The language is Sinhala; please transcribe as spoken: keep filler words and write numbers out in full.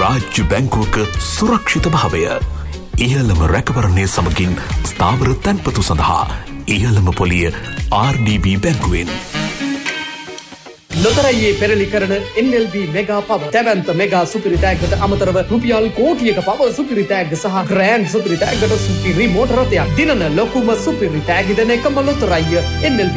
රාජ්‍ය බැංකුවක සුරක්ෂිත භාවය. ඉහළම රැකවරණය සමගින් ස්ථාවර තැන්පතු සඳහා ඉහළම පොලිය ආර් ඩී බී බැංකුවෙන්. ලොතරැයියේ පෙරලි කරන එන් එල් බී මෙගා පව දැවැන්ත මෙගා සුපිරි තෑග්ගට අමතරව රුපියල් කෝටියක පව සුපිරි තෑග්ග සහ ග්‍රෑන්ඩ් සුපිරි තෑග්ගට සුපිරි මෝටර රථයක් දිනන ලොකුම සුපිරි තෑගි දෙන එකම ලොතරැයිය එන් එල් බී